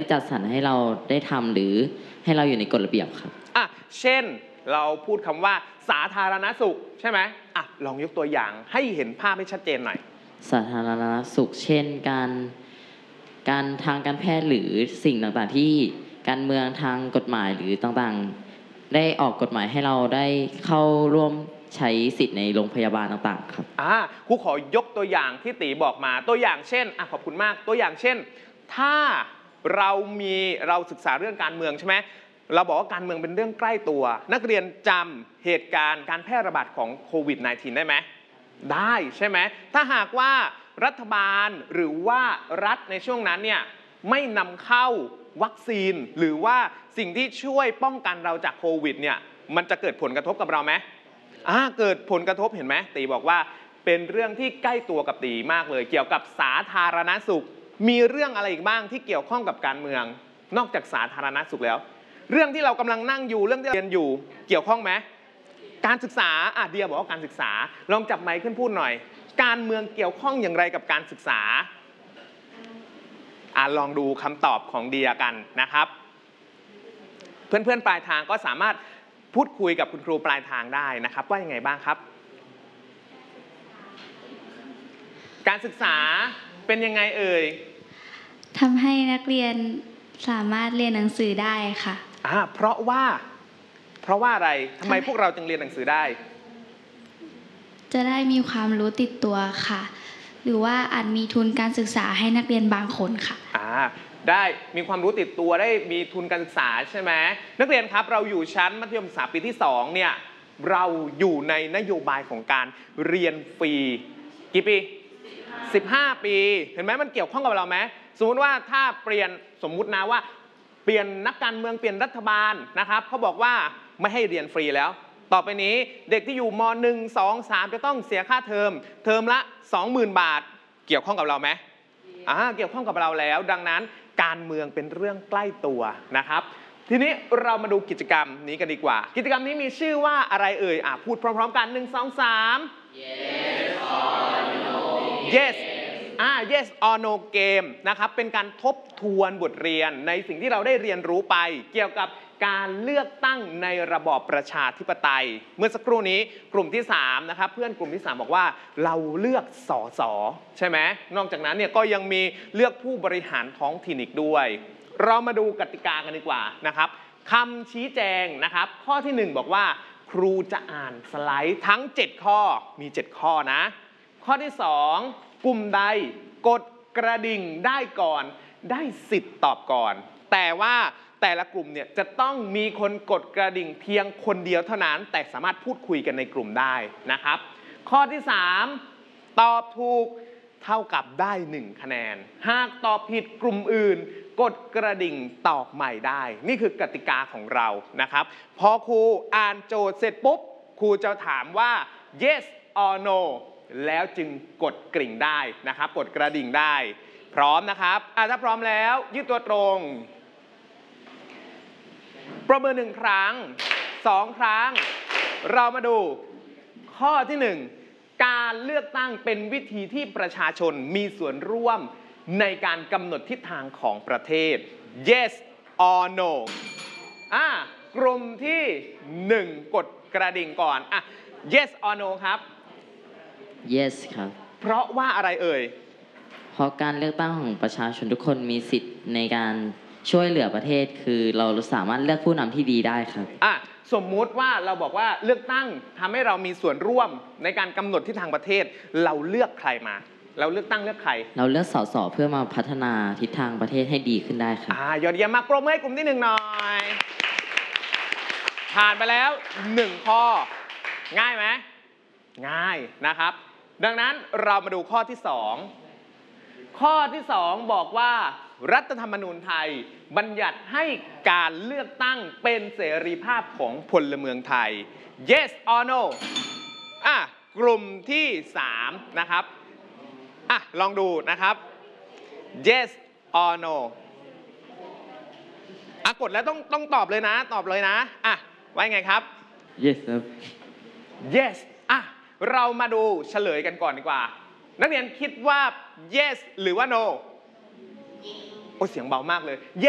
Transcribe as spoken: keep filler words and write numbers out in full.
จัดสรรให้เราได้ทำหรือให้เราอยู่ในกฎระเบียบครับอ่ะเช่นเราพูดคำว่าสาธารณสุขใช่ไหมอ่ะลองยกตัวอย่างให้เห็นภาพให้ชัดเจนหน่อยสาธารณสุขเช่นการการทางการแพทย์หรือสิ่งต่างๆที่การเมืองทางกฎหมายหรือต่างๆได้ออกกฎหมายให้เราได้เข้าร่วมใช้สิทธิ์ในโรงพยาบาลต่างๆครับอ่าครูขอยกตัวอย่างที่ตีบอกมาตัวอย่างเช่นอ่ะขอบคุณมากตัวอย่างเช่นถ้าเรามีเราศึกษาเรื่องการเมืองใช่ไหมเราบอกว่าการเมืองเป็นเรื่องใกล้ตัวนักเรียนจำเหตุการณ์การแพร่ระบาดของโควิด สิบเก้า ได้ไหมได้ใช่ไหมถ้าหากว่ารัฐบาลหรือว่ารัฐในช่วงนั้นเนี่ยไม่นำเข้าวัคซีนหรือว่าสิ่งที่ช่วยป้องกันเราจากโควิดเนี่ยมันจะเกิดผลกระทบกับเราไหมอ่าเกิดผลกระทบเห็นไหมตีบอกว่าเป็นเรื่องที่ใกล้ตัวกับตีมากเลยเกี่ยวกับสาธารณสุขมีเรื่องอะไรอีกบ้างที่เกี่ยวข้องกับการเมืองนอกจากสาธารณสุขแล้วเรื่องที่เรากำลังนั่งอยู่เรื่องที่เรียนอยู่เกี่ยวข้องไหมการศึกษาอ่ะเดียบอกว่าการศึกษาลองจับไมค์ขึ้นพูดหน่อยการเมืองเกี่ยวข้องอย่างไรกับการศึกษาอ่ะลองดูคำตอบของเดียกันนะครับเพื่อนๆปลายทางก็สามารถพูดคุยกับคุณครูปลายทางได้นะครับว่ายังไงบ้างครับการศึกษาเป็นยังไงเอ่ยทำให้นักเรียนสามารถเรียนหนังสือได้ค่ะอ่าเพราะว่าเพราะว่าอะไรทำไมพวกเราจึงเรียนหนังสือได้จะได้มีความรู้ติดตัวค่ะหรือว่าอาจมีทุนการศึกษาให้นักเรียนบางคนค่ะอ่าได้มีความรู้ติดตัวได้มีทุนการศึกษาใช่ไหมนักเรียนครับเราอยู่ชั้นมัธยมศึกษาปีที่สองเนี่ยเราอยู่ในนโยบายของการเรียนฟรีกี่ปีสิบห้าปีเห็นไหมมันเกี่ยวข้องกับเราไหมสมมติว่าถ้าเปลี่ยนสมมุตินะว่าเปลี่ยนนักการเมืองเปลี่ยนรัฐบาลนะครับเขาบอกว่าไม่ให้เรียนฟรีแล้วต่อไปนี้เด็กที่อยู่ม หนึ่ง สอง สามจะต้องเสียค่าเทอมเทอมละ สองหมื่น บาทเกี่ยวข้องกับเราไหมอ่าเกี่ยวข้องกับเราแล้วดังนั้นการเมืองเป็นเรื่องใกล้ตัวนะครับทีนี้เรามาดูกิจกรรมนี้กันดีกว่ากิจกรรมนี้มีชื่อว่าอะไรเอ่ยอ่ะพูดพร้อมๆกันหนึ่ง สอง สาม Yes or no Yes อ่า Yes or no game นะครับเป็นการทบทวนบทเรียนในสิ่งที่เราได้เรียนรู้ไปเกี่ยวกับการเลือกตั้งในระบอบประชาธิปไตยเมื่อสักครู่นี้กลุ่มที่สามนะครับเพื่อนกลุ่มที่สามบอกว่าเราเลือกสสใช่ไหมนอกจากนั้นเนี่ยก็ยังมีเลือกผู้บริหารท้องถิ่นอีกด้วยเรามาดูกติกากันดีกว่านะครับคำชี้แจงนะครับข้อที่หนึ่งบอกว่าครูจะอ่านสไลด์ทั้งเจ็ดข้อมีเจ็ดข้อนะข้อที่สองกลุ่มใดกดกระดิ่งได้ก่อนได้สิทธิ์ตอบก่อนแต่ว่าแต่ละกลุ่มเนี่ยจะต้องมีคนกดกระดิ่งเพียงคนเดียวเท่านั้นแต่สามารถพูดคุยกันในกลุ่มได้นะครับข้อที่สามตอบถูกเท่ากับได้หนึ่งคะแนนหากตอบผิดกลุ่มอื่นกดกระดิ่งตอบใหม่ได้นี่คือกติกาของเรานะครับพอครูอ่านโจทย์เสร็จปุ๊บครูจะถามว่า yes or no แล้วจึงกดกริ่งได้นะครับกดกระดิ่งได้พร้อมนะครับอ่ะถ้าพร้อมแล้วยืดตัวตรงประเมินหนึ่งครั้งสองครั้งเรามาดูข้อที่หนึ่งการเลือกตั้งเป็นวิธีที่ประชาชนมีส่วนร่วมในการกำหนดทิศทางของประเทศ yes or no อ่ะกลุ่มที่หนึ่งกดกระดิ่งก่อนอ่ะ yes or no ครับ Yes ครับเพราะว่าอะไรเอ่ยเพราะการเลือกตั้งของประชาชนทุกคนมีสิทธิ์ในการช่วยเหลือประเทศคือเราสามารถเลือกผู้นำที่ดีได้ครับอ่ะสมมุติว่าเราบอกว่าเลือกตั้งทำให้เรามีส่วนร่วมในการกำหนดทิศทางประเทศเราเลือกใครมาเราเลือกตั้งเลือกใครเราเลือกสสเพื่อมาพัฒนาทิศทางประเทศให้ดีขึ้นได้ครับอ่ายอดเยี่ยมมากปรบมือให้กลุ่มที่หนึ่งหน่อยผ่านไปแล้วหนึ่งข้อง่ายไหมง่ายนะครับดังนั้นเรามาดูข้อที่สองข้อที่สองบอกว่ารัฐธรรมนูญไทยบัญญัติให้การเลือกตั้งเป็นเสรีภาพของพลเมืองไทย yes or no อ่ะกลุ่มที่สามนะครับอ่ะลองดูนะครับ yes or no อ่ะกดแล้วต้องต้องตอบเลยนะตอบเลยนะอ่ะว่าไงครับ yes ครับ yes อ่ะเรามาดูเฉลยกันก่อนดีกว่านักเรียนคิดว่า yes หรือว่า no โอ้เสียงเบามากเลย